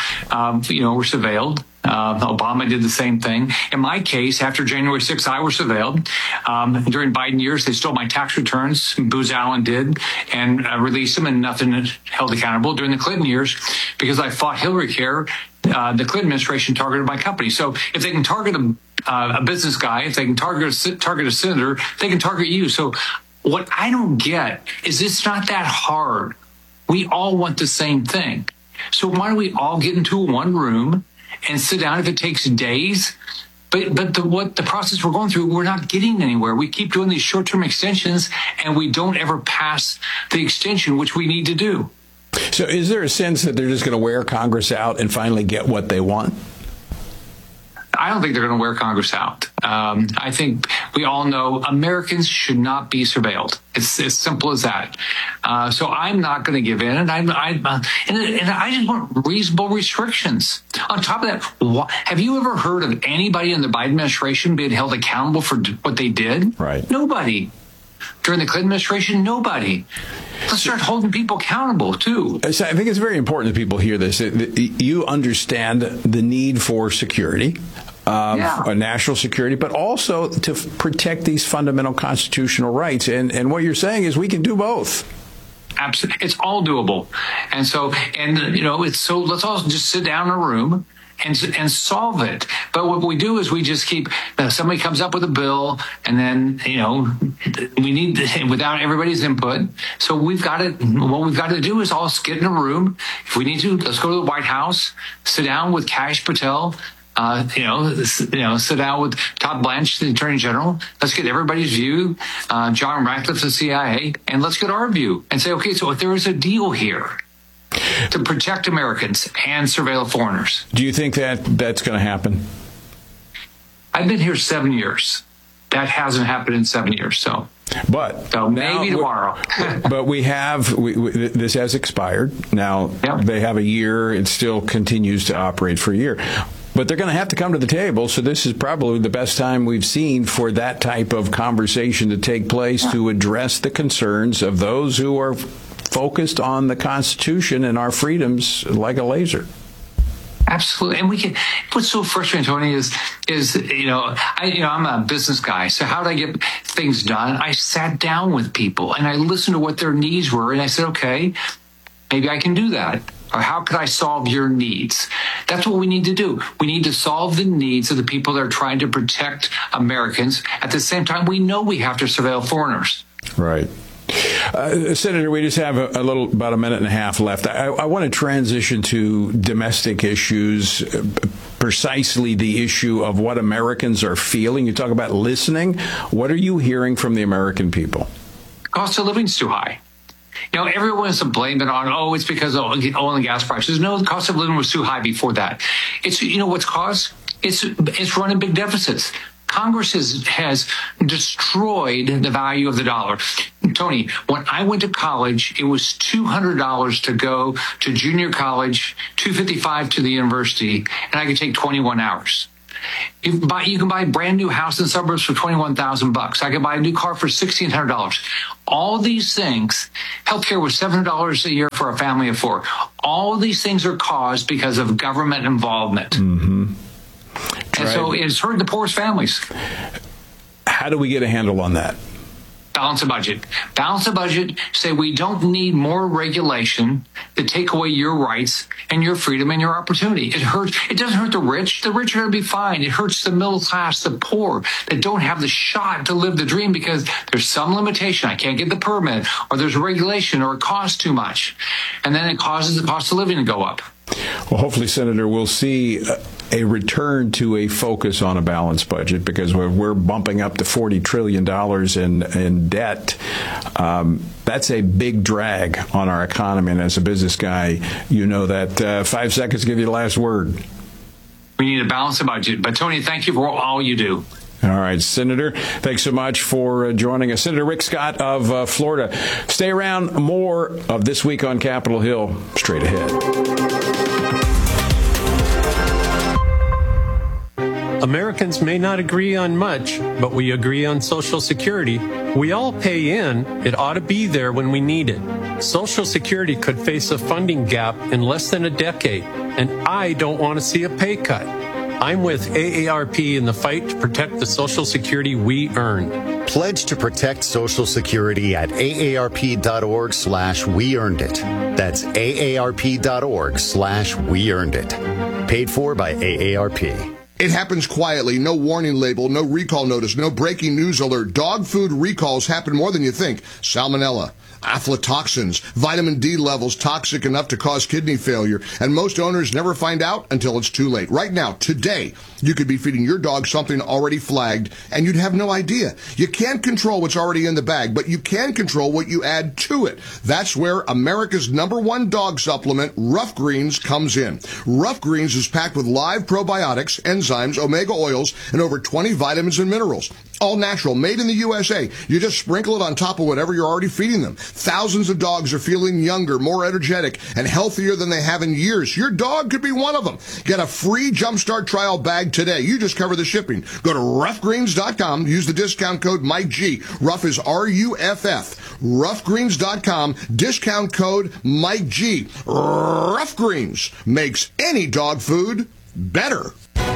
surveilled. Obama did the same thing. In my case, after January 6th, I was surveilled. During Biden years, they stole my tax returns. Booz Allen did, and released them, and nothing held accountable. During the Clinton years, because I fought Hillary Care, the Clinton administration targeted my company. So if they can target a business guy, if they can target a senator, they can target you. So what I don't get is it's not that hard. We all want the same thing. So why don't we all get into one room and sit down if it takes days? But the process we're going through, we're not getting anywhere. We keep doing these short-term extensions, and we don't ever pass the extension, which we need to do. So is there a sense that they're just going to wear Congress out and finally get what they want? I don't think they're going to wear Congress out. I think we all know Americans should not be surveilled. It's as simple as that. So I'm not going to give in, and I just want reasonable restrictions. On top of that, have you ever heard of anybody in the Biden administration being held accountable for what they did? Right. Nobody. During the Clinton administration, nobody. Let's start holding people accountable, too. So I think it's very important that people hear this. You understand the need for security, national security, but also to protect these fundamental constitutional rights. And what you're saying is we can do both. Absolutely. It's all doable. And so, let's all just sit down in a room and solve it. But what we do is we just keep, somebody comes up with a bill, and then, we need, without everybody's input. So what we've got to do is all get in a room. If we need to, let's go to the White House, sit down with Kash Patel, sit down with Todd Blanche, the Attorney General. Let's get everybody's view, John Ratcliffe, the CIA, and let's get our view and say, okay, so if there is a deal here to protect Americans and surveil foreigners. Do you think that that's going to happen? I've been here 7 years. That hasn't happened in 7 years. So maybe tomorrow. But this has expired. Now They have a year. It still continues to operate for a year. But they're going to have to come to the table, so this is probably the best time we've seen for that type of conversation to take place to address the concerns of those who are focused on the Constitution and our freedoms like a laser. Absolutely. And what's so frustrating, Tony, is I'm a business guy. So how did I get things done? I sat down with people and I listened to what their needs were. And I said, okay, maybe I can do that. Or how could I solve your needs? That's what we need to do. We need to solve the needs of the people that are trying to protect Americans. At the same time, we know we have to surveil foreigners. Right. Senator, we just have about a minute and a half left. I want to transition to domestic issues, precisely the issue of what Americans are feeling. You talk about listening. What are you hearing from the American people? Cost of living's too high. Everyone wants to blame it on, it's because of oil and gas prices. No, the cost of living was too high before that. It's, what's caused? It's running big deficits. Congress has destroyed the value of the dollar. Tony, when I went to college, it was $200 to go to junior college, $255 to the university, and I could take 21 hours. You can buy a brand new house in the suburbs for $21,000. I could buy a new car for $1,600. All these things, healthcare was $700 a year for a family of four. All these things are caused because of government involvement. Mm-hmm. And so it's hurt the poorest families. How do we get a handle on that? Balance the budget. Balance the budget. Say we don't need more regulation to take away your rights and your freedom and your opportunity. It hurts. It doesn't hurt the rich. The rich are going to be fine. It hurts the middle class, the poor that don't have the shot to live the dream because there's some limitation. I can't get the permit, or there's regulation, or it costs too much. And then it causes the cost of living to go up. Well, hopefully, Senator, we'll see a return to a focus on a balanced budget, because we're bumping up to $40 trillion in debt. That's a big drag on our economy. And as a business guy, you know that 5 seconds give you the last word. We need to balance the budget. But, Tony, thank you for all you do. All right, Senator, thanks so much for joining us. Senator Rick Scott of Florida. Stay around. More of This Week on Capitol Hill straight ahead. Americans may not agree on much, but we agree on Social Security. We all pay in. It ought to be there when we need it. Social Security could face a funding gap in less than a decade, and I don't want to see a pay cut. I'm with AARP in the fight to protect the Social Security we earned. Pledge to protect Social Security at aarp.org/weearnedit. That's aarp.org/weearnedit. Paid for by AARP. It happens quietly, no warning label, no recall notice, no breaking news alert. Dog food recalls happen more than you think. Salmonella, aflatoxins, vitamin D levels toxic enough to cause kidney failure, and most owners never find out until it's too late. Right now, today, you could be feeding your dog something already flagged, and you'd have no idea. You can't control what's already in the bag, but you can control what you add to it. That's where America's #1 dog supplement, Rough Greens, comes in. Rough Greens is packed with live probiotics, enzymes, omega oils, and over 20 vitamins and minerals. All natural, made in the USA. You just sprinkle it on top of whatever you're already feeding them. Thousands of dogs are feeling younger, more energetic, and healthier than they have in years. Your dog could be one of them. Get a free Jumpstart trial bag today. You just cover the shipping. Go to roughgreens.com. Use the discount code MikeG. Rough is RUFF. Roughgreens.com. Discount code MikeG. Rough Greens makes any dog food better.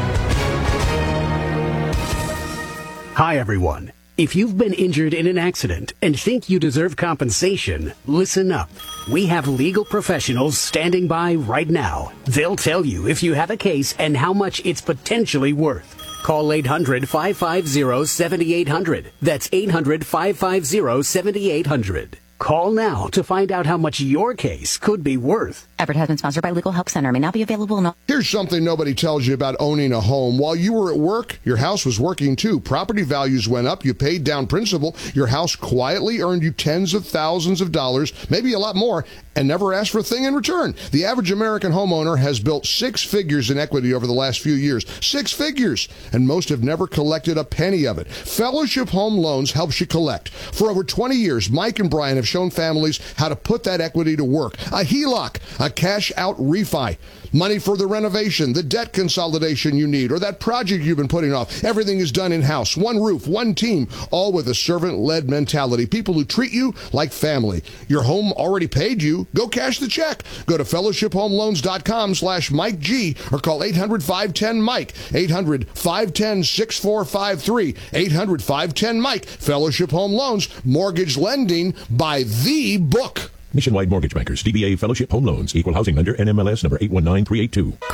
Hi, everyone. If you've been injured in an accident and think you deserve compensation, listen up. We have legal professionals standing by right now. They'll tell you if you have a case and how much it's potentially worth. Call 800-550-7800. That's 800-550-7800. Call now to find out how much your case could be worth. Advertisement sponsored by Legal Help Center. May not be available in all. Here's something nobody tells you about owning a home. While you were at work, your house was working too. Property values went up. You paid down principal. Your house quietly earned you tens of thousands of dollars, maybe a lot more, and never asked for a thing in return. The average American homeowner has built 6 figures in equity over the last few years. 6 figures! And most have never collected a penny of it. Fellowship Home Loans helps you collect. For over 20 years, Mike and Brian have shown families how to put that equity to work. A HELOC, a cash-out refi, money for the renovation, the debt consolidation you need, or that project you've been putting off. Everything is done in-house. One roof, one team, all with a servant-led mentality. People who treat you like family. Your home already paid you. Go cash the check. Go to fellowshiphomeloans.com/MikeG or call 800-510-MIKE. 800-510-6453. 800-510-MIKE. Fellowship Home Loans. Mortgage lending by the book. Nationwide Mortgage Bankers, DBA Fellowship Home Loans, Equal Housing Lender, NMLS number 819382.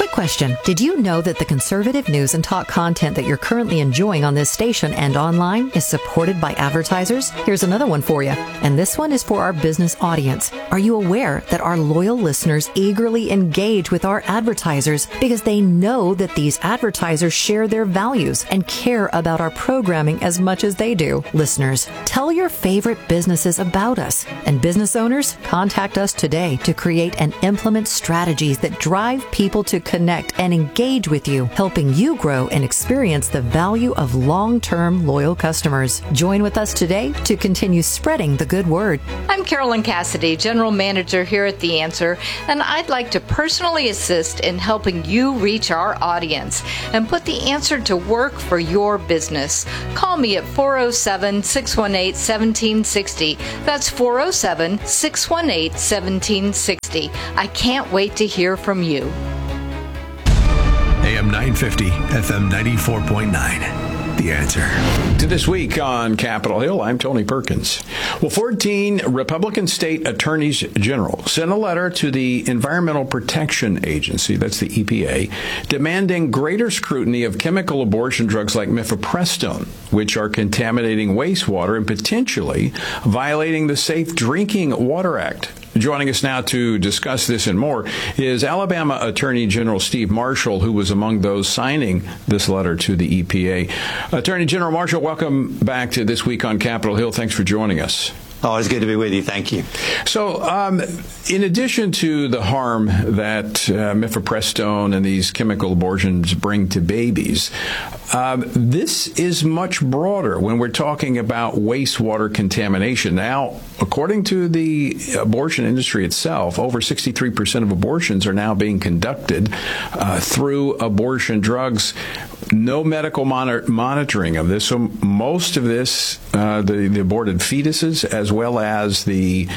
Quick question. Did you know that the conservative news and talk content that you're currently enjoying on this station and online is supported by advertisers? Here's another one for you. And this one is for our business audience. Are you aware that our loyal listeners eagerly engage with our advertisers because they know that these advertisers share their values and care about our programming as much as they do? Listeners, tell your favorite businesses about us. And business owners, contact us today to create and implement strategies that drive people to connect and engage with you, helping you grow and experience the value of long-term loyal customers. Join with us today to continue spreading the good word. I'm Carolyn Cassidy, General Manager here at The Answer, and I'd like to personally assist in helping you reach our audience and put The Answer to work for your business. Call me at 407-618-1760. That's 407-618-1760. I can't wait to hear from you. AM 950, FM 94.9. The Answer. To this week on Capitol Hill, I'm Tony Perkins. Well, 14 Republican state attorneys general sent a letter to the Environmental Protection Agency, that's the EPA, demanding greater scrutiny of chemical abortion drugs like mifepristone, which are contaminating wastewater and potentially violating the Safe Drinking Water Act. Joining us now to discuss this and more is Alabama Attorney General Steve Marshall, who was among those signing this letter to the EPA. Attorney General Marshall, welcome back to This Week on Capitol Hill. Thanks for joining us. Always good to be with you. Thank you. So, in addition to the harm that mifepristone and these chemical abortions bring to babies, this is much broader when we're talking about wastewater contamination. Now, according to the abortion industry itself, over 63% of abortions are now being conducted through abortion drugs. No medical monitoring of this. So most of this, the aborted fetuses as well as the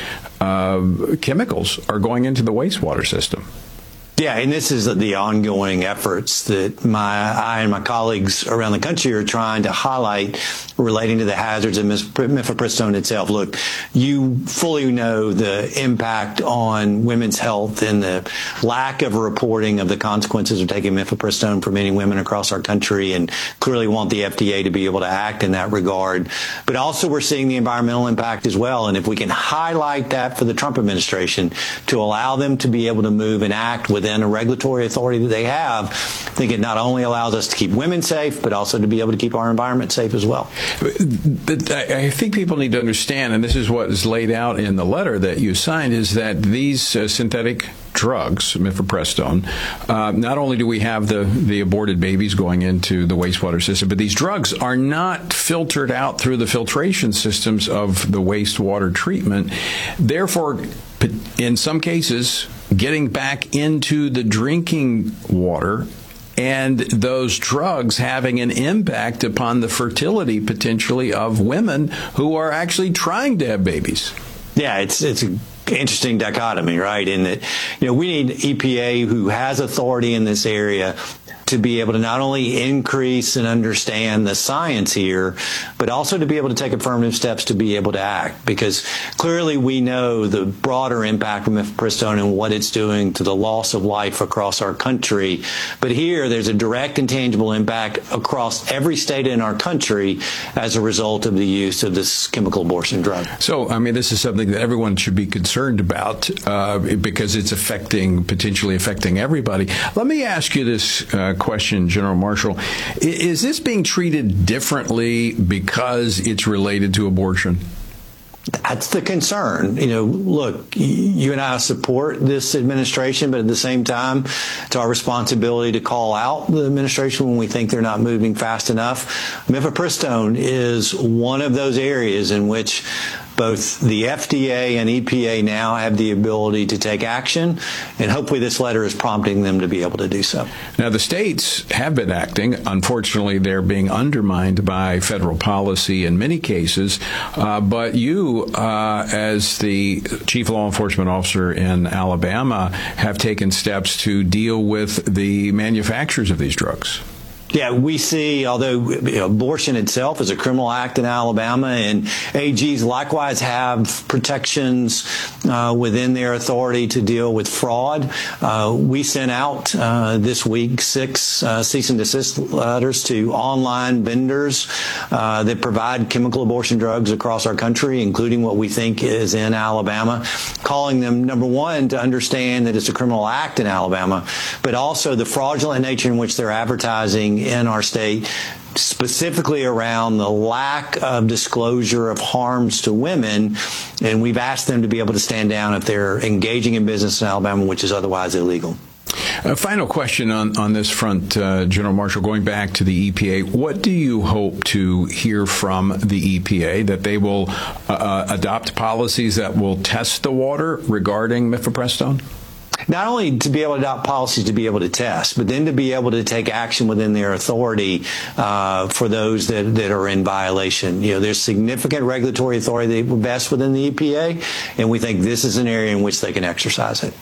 chemicals are going into the wastewater system. Yeah, and this is the ongoing efforts that I and my colleagues around the country are trying to highlight relating to the hazards of mifepristone itself. Look, you fully know the impact on women's health and the lack of reporting of the consequences of taking mifepristone for many women across our country, and clearly want the FDA to be able to act in that regard. But also we're seeing the environmental impact as well, and if we can highlight that for the Trump administration to allow them to be able to move and act within a regulatory authority that they have, I think it not only allows us to keep women safe, but also to be able to keep our environment safe as well. But I think people need to understand, and this is what is laid out in the letter that you signed, is that these synthetic drugs, mifepristone, not only do we have the aborted babies going into the wastewater system, but these drugs are not filtered out through the filtration systems of the wastewater treatment. Therefore, in some cases, getting back into the drinking water, and those drugs having an impact upon the fertility potentially of women who are actually trying to have babies. Yeah, it's an interesting dichotomy, right? In that, we need EPA, who has authority in this area, to be able to not only increase and understand the science here, but also to be able to take affirmative steps to be able to act. Because clearly we know the broader impact of mifepristone and what it's doing to the loss of life across our country. But here there's a direct and tangible impact across every state in our country as a result of the use of this chemical abortion drug. So, this is something that everyone should be concerned about because it's potentially affecting everybody. Let me ask you this question, General Marshall. Is this being treated differently because it's related to abortion? That's the concern. Look, you and I support this administration, but at the same time, it's our responsibility to call out the administration when we think they're not moving fast enough. Mifepristone is one of those areas in which both the FDA and EPA now have the ability to take action, and hopefully this letter is prompting them to be able to do so. Now, the states have been acting. Unfortunately, they're being undermined by federal policy in many cases, but you, as the chief law enforcement officer in Alabama, have taken steps to deal with the manufacturers of these drugs. Yeah, we see, although abortion itself is a criminal act in Alabama, and AGs likewise have protections within their authority to deal with fraud. We sent out this week 6 cease and desist letters to online vendors that provide chemical abortion drugs across our country, including what we think is in Alabama, calling them, number one, to understand that it's a criminal act in Alabama, but also the fraudulent nature in which they're advertising in our state, specifically around the lack of disclosure of harms to women. And we've asked them to be able to stand down if they're engaging in business in Alabama, which is otherwise illegal. A final question on this front, General Marshall, going back to the EPA. What do you hope to hear from the EPA, that they will adopt policies that will test the water regarding mifepristone? Not only to be able to adopt policies to be able to test, but then to be able to take action within their authority for those that are in violation. There's significant regulatory authority that vests within the EPA, and we think this is an area in which they can exercise it.